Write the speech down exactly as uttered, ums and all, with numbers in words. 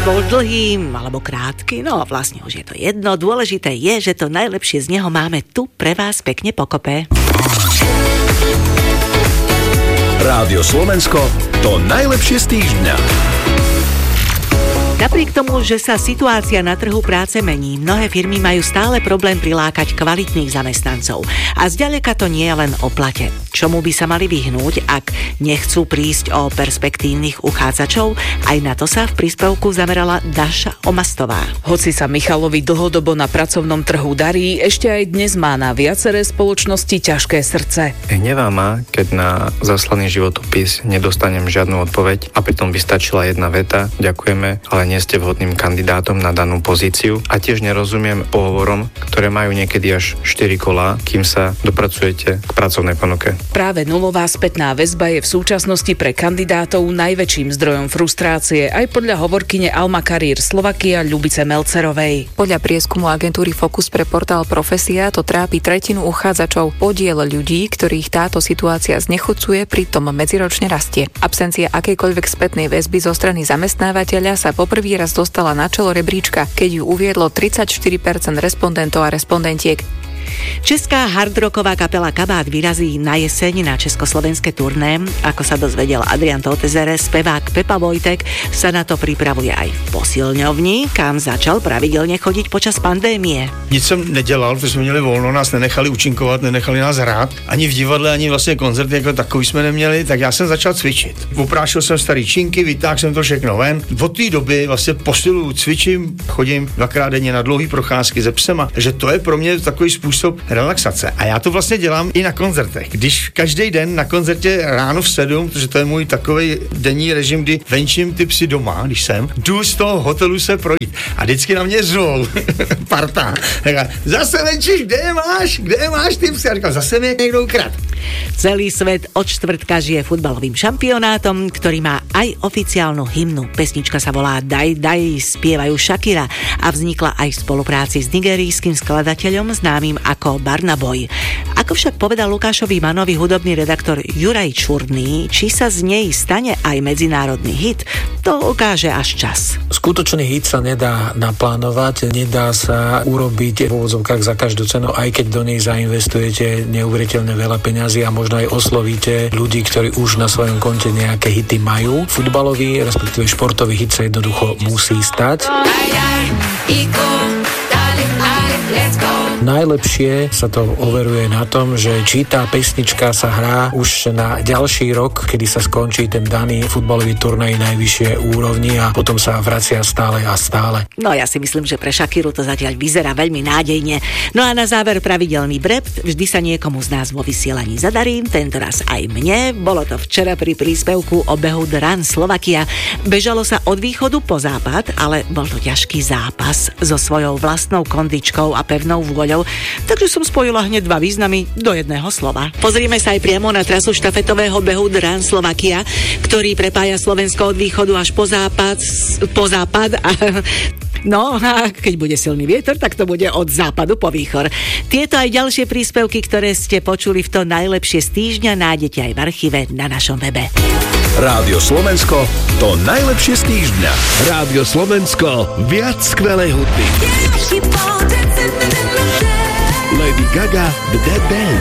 bol dlhý alebo krátky, no vlastne už je to jedno. Dôležité je, že to najlepšie z neho máme tu pre vás pekne pokope. Rádio Slovensko, to najlepšie z týždňa. Napriek tomu, že sa situácia na trhu práce mení, mnohé firmy majú stále problém prilákať kvalitných zamestnancov. A zďaleka to nie je len o plate. Čomu by sa mali vyhnúť, ak nechcú prísť o perspektívnych uchádzačov? Aj na to sa v príspevku zamerala Dáša Omastová. Hoci sa Michalovi dlhodobo na pracovnom trhu darí, ešte aj dnes má na viaceré spoločnosti ťažké srdce. Hnevá ma, keď na zaslaný životopis nedostanem žiadnu odpoveď a pritom by stačila jedna veta: ďakujeme, ale nie ste vhodným kandidátom na danú pozíciu, a tiež nerozumiem pohovorom, ktoré majú niekedy až štyri kolá, kým sa dopracujete k pracovnej ponuke. Práve nulová spätná väzba je v súčasnosti pre kandidátov najväčším zdrojom frustrácie, aj podľa hovorkyne Alma Career Slovakia Ľubice Melcerovej. Podľa prieskumu agentúry Focus pre portál Profesia to trápi tretinu uchádzačov. Podiel ľudí, ktorých táto situácia znechucuje, pritom medziročne rastie. Absencia akejkoľvek spätnej väzby zo strany zamestnávateľa sa poprvý raz dostala na čelo rebríčka, keď ju uviedlo tridsaťštyri percent respondentov a respondentiek. Česká hardrocková kapela Kabát vyrazí na jeseň na československé turné. Ako sa dozvedel Adrian Totezere, spevák Pepa Vojtek sa na to pripravuje aj v posilňovni, kam začal pravidelně chodit počas pandémie. Nic jsem nedělal, protože jsme měli volno, nás nenechali účinkovat, nenechali nás hrát. Ani v divadle, ani vlastně koncerty jako takový jsme neměli, tak já jsem začal cvičit. Oprášil jsem starý činky, vytáhl jsem to všechno ven. Od té doby vlastně posiluju, cvičím, chodím dvakrát denně na dlouhý procházky se psema, takže to je pro mě takový způsob relaxace. A já to vlastně dělám i na koncertech. Když každý den na koncertě ráno v sedm, protože to je můj takový denní režim, kdy venčím ty psy doma, když jsem, jdu z toho hotelu se projít a vždycky na mě řvou parta. Říká, zase venčíš, kde je máš? Kde je máš ty psy? A říkám, zase mi někdo ukrad. Celý svet od štvrtka žije futbalovým šampionátom, ktorý má aj oficiálnu hymnu. Pesnička sa volá Daj, daj, spievajú Shakira a vznikla aj v spolupráci s nigerijským skladateľom známym ako Burna Boy. Ako však povedal Lukášovi Manovi hudobný redaktor Juraj Čurný, či sa z nej stane aj medzinárodný hit, to ukáže až čas. Skutočný hit sa nedá naplánovať, nedá sa urobiť v úvodzovkách za každú cenu, aj keď do nej zainvestujete neuveriteľne veľa peňazí a možno aj oslovíte ľudí, ktorí už na svojom konte nejaké hity majú. Futbalový, respektíve športový hit sa jednoducho musí stať. Najlepšie sa to overuje na tom, že či tá pesnička sa hrá už na ďalší rok, kedy sa skončí ten daný futbalový turnaj najvyššie úrovni a potom sa vracia stále a stále. No ja si myslím, že pre Shakiru to zatiaľ vyzerá veľmi nádejne. No a na záver pravidelný brept, vždy sa niekomu z nás vo vysielaní zadarí, tentoraz aj mne. Bolo to včera pri príspevku o behu The Run Slovakia. Bežalo sa od východu po západ, ale bol to ťažký zápas so svojou vlastnou kondičkou a pevnou vôľou. Takže som spojila hneď dva významy do jedného slova. Pozrime sa aj priamo na trasu štafetového behu The Run Slovakia, ktorý prepája Slovensko od východu až po západ, po západ a no a keď bude silný vietor, tak to bude od západu po východ. Tieto aj ďalšie príspevky, ktoré ste počuli v to najlepšie z týždňa, nájdete aj v archíve na našom webe. Rádio Slovensko, to najlepšie z týždňa. Rádio Slovensko, viac skvelej hudby. Lady Gaga, The Dead Band.